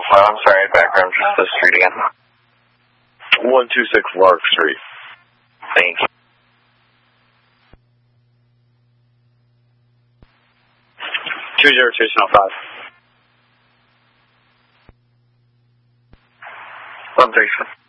Oh, I'm sorry, background, just the street again. 126 Lark Street. Thank you. Two 202-5. 137.